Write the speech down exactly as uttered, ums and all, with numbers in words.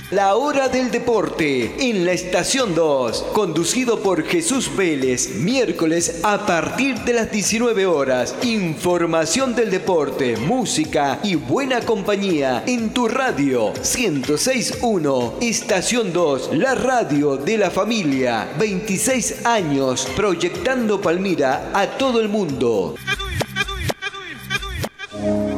La Hora del Deporte en la Estación dos, conducido por Jesús Vélez, miércoles a partir de las diecinueve horas. Información del deporte, música y buena compañía en tu radio ciento seis punto uno. Estación dos, la radio de la familia. veintiséis años proyectando Palmira a todo el mundo.